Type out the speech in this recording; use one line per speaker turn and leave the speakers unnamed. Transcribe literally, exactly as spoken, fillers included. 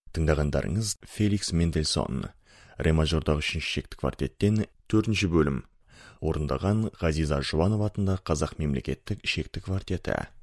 Тыңдағандарыңыз Феликс Мендельсон, ре мажордағы үшінші шекті квартеттен төртінші бөлім. Орындаған Ғазиза Жұбанова атындағы қазақ мемлекеттік шекті квартеті.